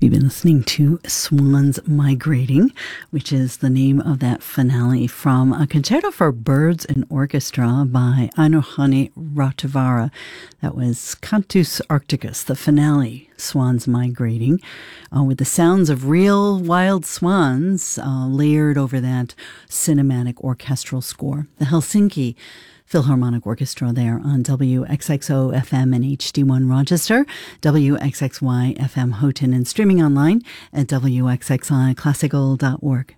We've been listening to Swans Migrating, which is the name of that finale from a concerto for birds and orchestra by Ainohane Rautavaara. That was Cantus Arcticus, the finale, Swans Migrating, with the sounds of real wild swans layered over that cinematic orchestral score. The Helsinki Philharmonic Orchestra there on WXXO FM and HD1 Rochester, WXXY FM Houghton, and streaming online at WXXIClassical.org.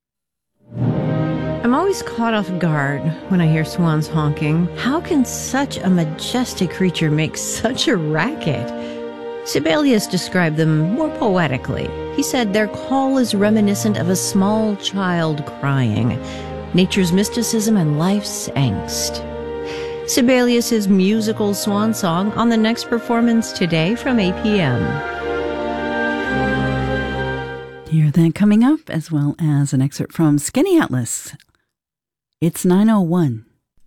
I'm always caught off guard when I hear swans honking. How can such a majestic creature make such a racket? Sibelius described them more poetically. He said their call is reminiscent of a small child crying, nature's mysticism and life's angst. Sibelius' musical swan song on the next performance today from 8 p.m. Hear that coming up, as well as an excerpt from Skinny Atlas. It's 9:01.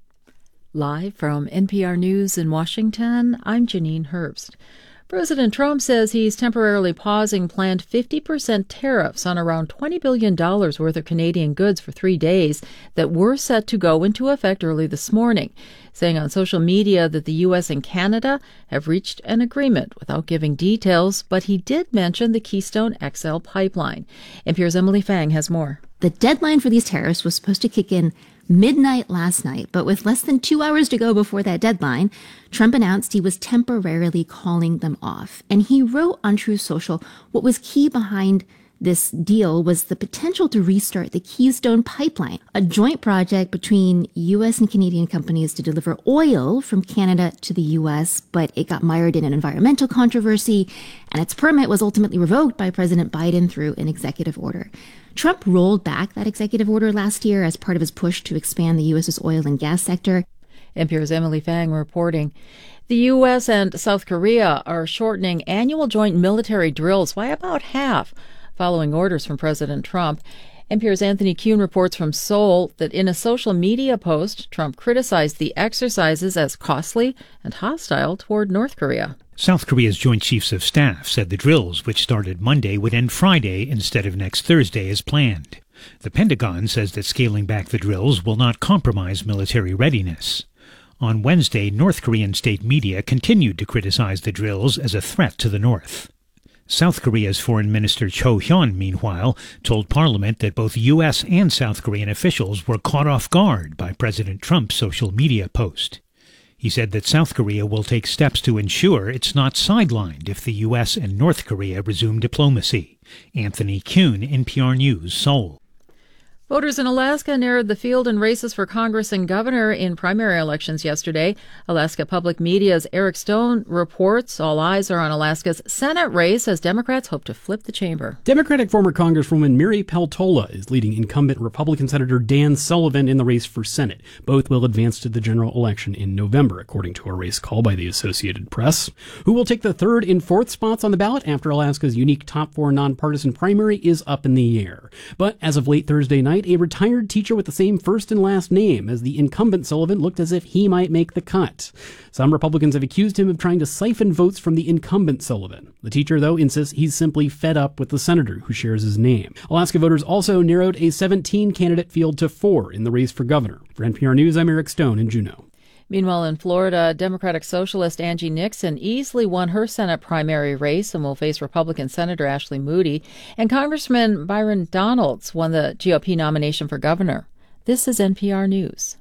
Live from NPR News in Washington, I'm Janine Herbst. President Trump says he's temporarily pausing planned 50% tariffs on around $20 billion worth of Canadian goods for 3 days that were set to go into effect early this morning, saying on social media that the U.S. and Canada have reached an agreement without giving details, but he did mention the Keystone XL pipeline. NPR's Emily Fang has more. The deadline for these tariffs was supposed to kick in midnight last night, but with less than 2 hours to go before that deadline, Trump announced he was temporarily calling them off. And he wrote on Truth Social what was key behind this deal was the potential to restart the Keystone Pipeline, a joint project between U.S. and Canadian companies to deliver oil from Canada to the U.S., but it got mired in an environmental controversy, and its permit was ultimately revoked by President Biden through an executive order. Trump rolled back that executive order last year as part of his push to expand the U.S.'s oil and gas sector. NPR's Emily Fang reporting. The U.S. and South Korea are shortening annual joint military drills by about half, following orders from President Trump. NPR's Anthony Kuhn reports from Seoul that in a social media post, Trump criticized the exercises as costly and hostile toward North Korea. South Korea's Joint Chiefs of Staff said the drills, which started Monday, would end Friday instead of next Thursday as planned. The Pentagon says that scaling back the drills will not compromise military readiness. On Wednesday, North Korean state media continued to criticize the drills as a threat to the North. South Korea's Foreign Minister Cho Hyun, meanwhile, told Parliament that both U.S. and South Korean officials were caught off guard by President Trump's social media post. He said that South Korea will take steps to ensure it's not sidelined if the U.S. and North Korea resume diplomacy. Anthony Kuhn, NPR News, Seoul. Voters in Alaska narrowed the field in races for Congress and governor in primary elections yesterday. Alaska Public Media's Eric Stone reports all eyes are on Alaska's Senate race as Democrats hope to flip the chamber. Democratic former Congresswoman Mary Peltola is leading incumbent Republican Senator Dan Sullivan in the race for Senate. Both will advance to the general election in November, according to a race call by the Associated Press. Who will take the third and fourth spots on the ballot after Alaska's unique top four nonpartisan primary is up in the air. But as of late Thursday night, a retired teacher with the same first and last name as the incumbent Sullivan looked as if he might make the cut. Some Republicans have accused him of trying to siphon votes from the incumbent Sullivan. The teacher, though, insists he's simply fed up with the senator who shares his name. Alaska voters also narrowed a 17-candidate field to 4 in the race for governor. For NPR News, I'm Eric Stone in Juneau. Meanwhile, in Florida, Democratic Socialist Angie Nixon easily won her Senate primary race and will face Republican Senator Ashley Moody. And Congressman Byron Donalds won the GOP nomination for governor. This is NPR News.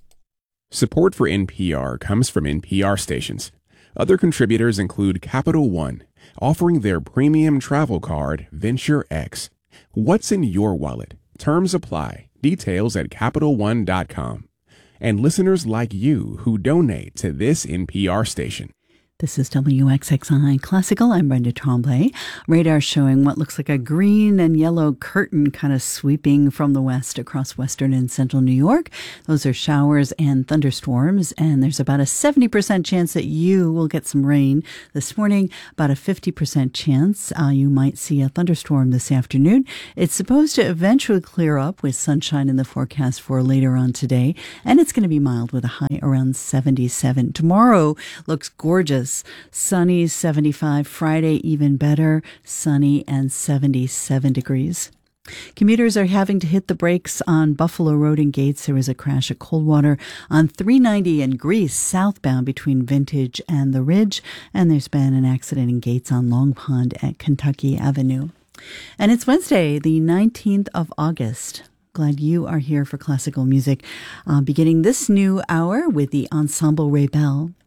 Support for NPR comes from NPR stations. Other contributors include Capital One, offering their premium travel card, Venture X. What's in your wallet? Terms apply. Details at CapitalOne.com. And listeners like you who donate to this NPR station. This is WXXI Classical. I'm Brenda Tremblay. Radar showing what looks like a green and yellow curtain kind of sweeping from the west across western and central New York. Those are showers and thunderstorms, and there's about a 70% chance that you will get some rain this morning, about a 50% chance you might see a thunderstorm this afternoon. It's supposed to eventually clear up with sunshine in the forecast for later on today, and it's going to be mild with a high around 77. Tomorrow looks gorgeous. Dallas, sunny 75. Friday, even better, sunny and 77 degrees. Commuters are having to hit the brakes on Buffalo Road in Gates. There was a crash at Coldwater on 390 in Greece, southbound between Vintage and the Ridge. And there's been an accident in Gates on Long Pond at Kentucky Avenue. And it's Wednesday, the 19th of August. Glad you are here for classical music. Beginning this new hour with the Ensemble Ray Bell.